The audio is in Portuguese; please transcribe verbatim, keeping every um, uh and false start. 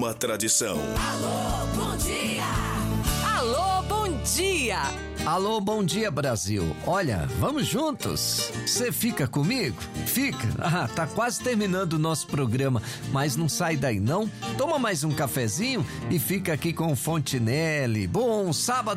uma tradição. Alô, bom dia! Alô, bom dia! Alô, bom dia, Brasil. Olha, vamos juntos. Você fica comigo? Fica? Ah, tá quase terminando o nosso programa, mas não sai daí não. Toma mais um cafezinho e fica aqui com o Fontinelli. Bom sábado